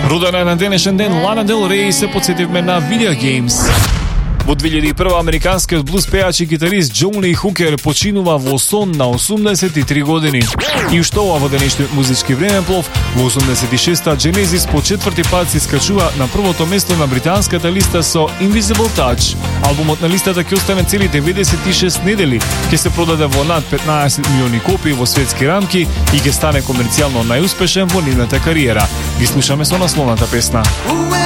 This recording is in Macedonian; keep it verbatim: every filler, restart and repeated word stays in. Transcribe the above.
Родена на денешен ден Лана Дел Рей се подсетивме на Video Games. Во две илјади и прва американскиот блуз пејач и гитарист Џон Ли Хукер починува во сон на осумдесет и три години. И уште ова во денешниот музички времеплов, во осумдесет и шеста Genesis по четврти пат се искачува на првото место на британската листа со Invisible Touch. Албумот на листата ќе остане цели деветдесет и шест недели, ќе се продаде во над петнаесет милиони копии во светски рамки и ќе стане комерцијално најуспешен во нивната кариера. Ги слушаме со насловната песна.